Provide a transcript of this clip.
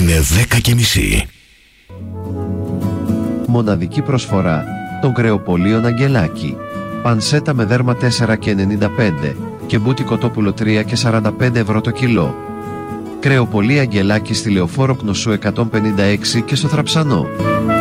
Είναι 10:30. Μοναδική προσφορά των κρεοπολίων Αγγελάκη. Πανσέτα με δέρμα 4,95 και μπούτι κοτόπουλο 3,45 ευρώ το κιλό. Κρεοπολία Αγγελάκη στη Λεωφόρο Κνωσού 156 και στο Θραψανό.